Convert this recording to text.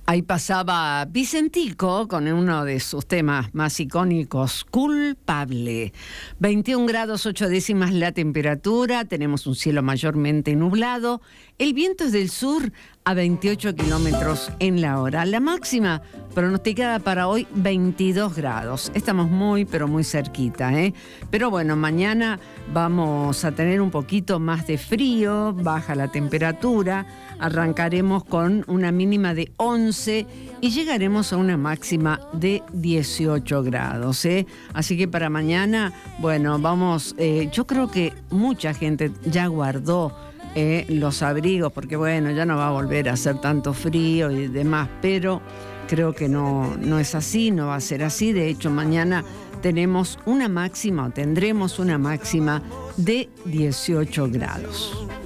Ahí pasaba Vicentico con uno de sus temas más icónicos, Culpable. 21 grados 8 décimas la temperatura, tenemos un cielo mayormente nublado, el viento es del sur a 28 kilómetros en la hora. La máxima pronosticada para hoy 22 grados. Estamos muy, pero muy cerquita, ¿eh? Pero bueno, mañana vamos a tener un poquito más de frío, baja la temperatura, arrancaremos con una mínima de 11 y llegaremos a una máxima de 18 grados, ¿eh? Así que para mañana, bueno, vamos, yo creo que mucha gente ya guardó los abrigos, porque bueno, ya no va a volver a hacer tanto frío y demás, pero creo que no es así, no va a ser así. De hecho, mañana tendremos una máxima de 18 grados.